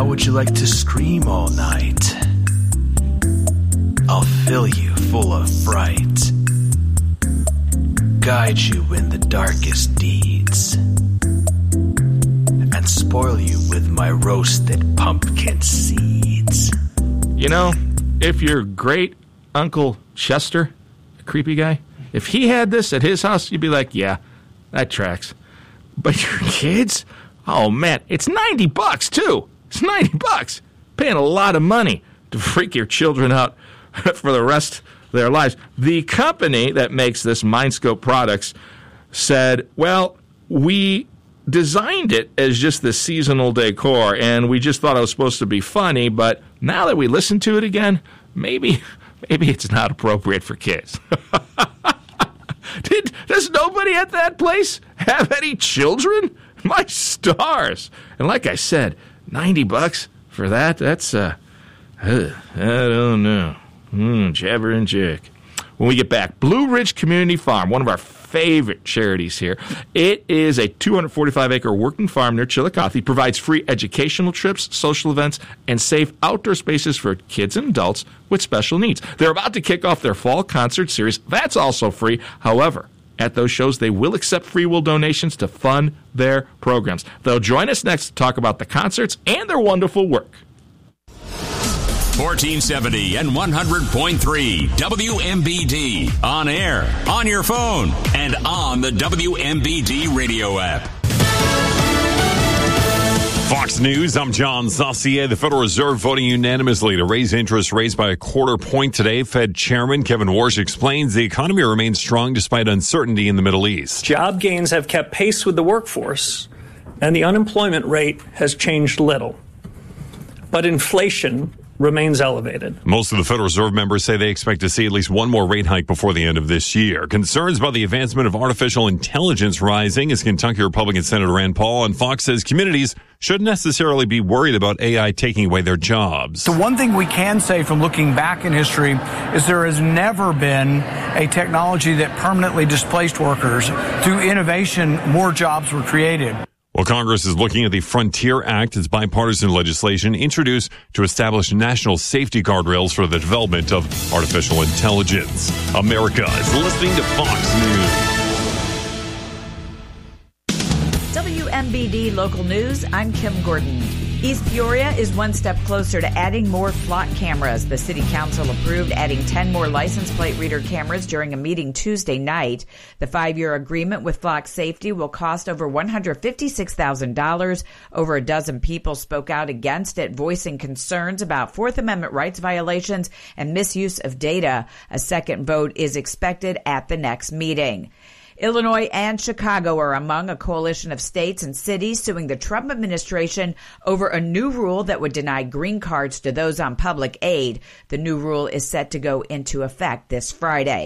would you like to scream all night? I'll fill you full of fright, guide you in the darkest deeds, and spoil you with my roasted pumpkin seeds. You know, if your great Uncle Chester, a creepy guy, if he had this at his house, you'd be like, yeah, that tracks. But your kids? Oh, man, it's $90 too. It's $90. Paying a lot of money to freak your children out for the rest of their lives. The company that makes this, Mindscope Products, said, well, we designed it as just the seasonal decor, and we just thought it was supposed to be funny, but now that we listen to it again, maybe it's not appropriate for kids. Does nobody at that place have any children? My stars. And like I said, $90 for that, that's, I don't know. Jabber and Jack. When we get back, Blue Ridge Community Farm, one of our favorite charities here. It is a 245-acre working farm near Chillicothe, provides free educational trips, social events, and safe outdoor spaces for kids and adults with special needs. They're about to kick off their fall concert series. That's also free. However, at those shows, they will accept free will donations to fund their programs. They'll join us next to talk about the concerts and their wonderful work. 1470 and 100.3 WMBD. On air, on your phone, and on the WMBD radio app. Fox News, I'm John Saucier. The Federal Reserve voting unanimously to raise interest rates by 1/4 point today. Fed Chairman Kevin Warsh explains the economy remains strong despite uncertainty in the Middle East. Job gains have kept pace with the workforce, and the unemployment rate has changed little. But inflation remains elevated. Most of the Federal Reserve members say they expect to see at least one more rate hike before the end of this year. Concerns about the advancement of artificial intelligence rising as Kentucky Republican Senator Rand Paul on Fox says communities shouldn't necessarily be worried about AI taking away their jobs. The one thing we can say from looking back in history is there has never been a technology that permanently displaced workers. Through innovation, more jobs were created. Well, Congress is looking at the Frontier Act. It's bipartisan legislation introduced to establish national safety guardrails for the development of artificial intelligence. America is listening to Fox News. WMBD Local News, I'm Kim Gordon. East Peoria is one step closer to adding more flock cameras. The City Council approved adding 10 more license plate reader cameras during a meeting Tuesday night. The 5-year agreement with Flock Safety will cost over $156,000. Over a dozen people spoke out against it, voicing concerns about Fourth Amendment rights violations and misuse of data. A second vote is expected at the next meeting. Illinois and Chicago are among a coalition of states and cities suing the Trump administration over a new rule that would deny green cards to those on public aid. The new rule is set to go into effect this Friday.